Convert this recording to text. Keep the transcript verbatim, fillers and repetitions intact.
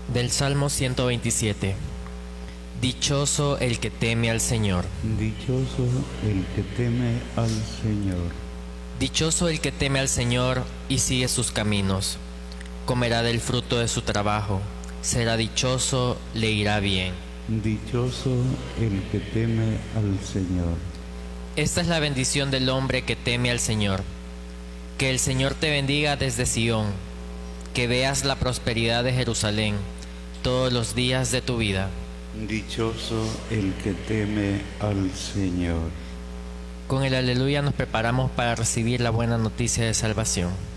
Del Salmo ciento veintisiete. Dichoso el que teme al Señor. Dichoso el que teme al Señor. Dichoso el que teme al Señor y sigue sus caminos. Comerá del fruto de su trabajo. Será dichoso, le irá bien. Dichoso el que teme al Señor. Esta es la bendición del hombre que teme al Señor. Que el Señor te bendiga desde Sión. Que veas la prosperidad de Jerusalén todos los días de tu vida. Dichoso el que teme al Señor. Con el aleluya nos preparamos para recibir la buena noticia de salvación.